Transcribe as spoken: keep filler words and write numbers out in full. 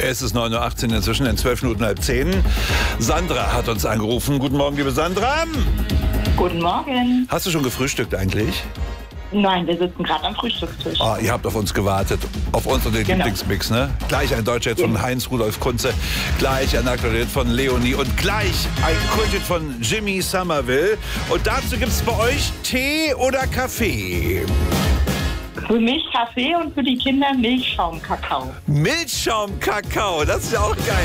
Es ist neun Uhr achtzehn inzwischen, in zwölf Minuten halb zehn. Sandra hat uns angerufen. Guten Morgen, liebe Sandra. Guten Morgen. Hast du schon gefrühstückt eigentlich? Nein, wir sitzen gerade am Frühstückstisch. Ah, ihr habt auf uns gewartet. Auf uns und den Genau. Lieblingsmix, ne? Gleich ein Deutscher von Ja. Heinz-Rudolf Kunze, gleich ein Aktuell von Leonie und gleich ein Kulthit von Jimmy Somerville. Und dazu gibt's bei euch Tee oder Kaffee? Für mich Kaffee und für die Kinder Milchschaumkakao. Milchschaumkakao, das ist ja auch geil.